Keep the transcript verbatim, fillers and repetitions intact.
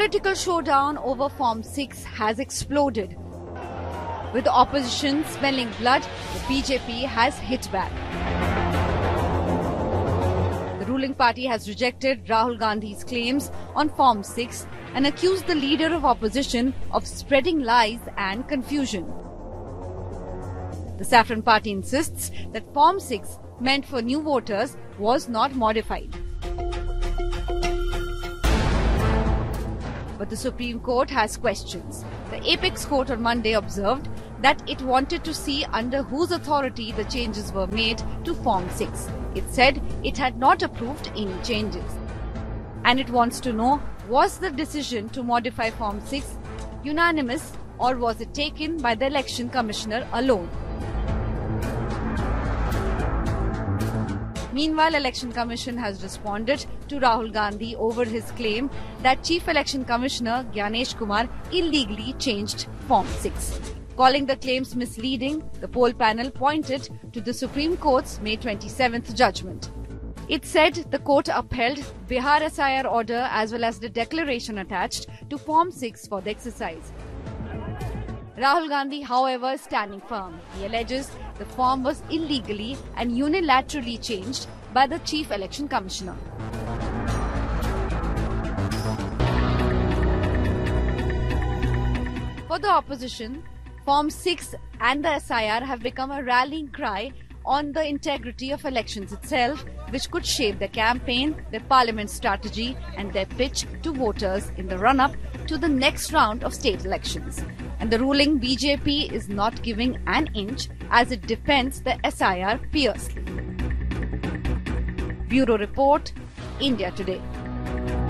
political showdown over Form six has exploded. With the opposition smelling blood, the B J P has hit back. The ruling party has rejected Rahul Gandhi's claims on Form six and accused the leader of opposition of spreading lies and confusion. The Saffron Party insists that Form six, meant for new voters, was not modified. But the Supreme Court has questions. The Apex Court on Monday observed that it wanted to see under whose authority the changes were made to Form six. It said it had not approved any changes. And it wants to know, was the decision to modify Form six unanimous or was it taken by the Election Commissioner alone? Meanwhile, Election Commission has responded to Rahul Gandhi over his claim that Chief Election Commissioner Gyanesh Kumar illegally changed Form six. Calling the claims misleading, the poll panel pointed to the Supreme Court's May twenty-seventh judgment. It said the court upheld Bihar S I R order as well as the declaration attached to Form six for the exercise. Rahul Gandhi, however, is standing firm. He alleges the form was illegally and unilaterally changed by the Chief Election Commissioner. For the opposition, Form six and the S I R have become a rallying cry on the integrity of elections itself, which could shape their campaign, their parliament strategy and their pitch to voters in the run-up to the next round of state elections. And the ruling B J P is not giving an inch as it defends the S I R fiercely. Bureau Report, India Today.